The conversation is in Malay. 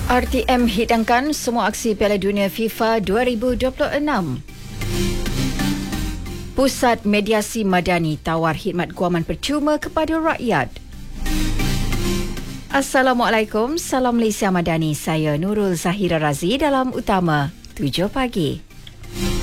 RTM hidangkan semua aksi Piala Dunia FIFA 2026. Pusat Mediasi Madani tawar khidmat guaman percuma kepada rakyat. Assalamualaikum, salam Malaysia Madani. Saya Nurul Zahira Razi dalam Utama 7 pagi.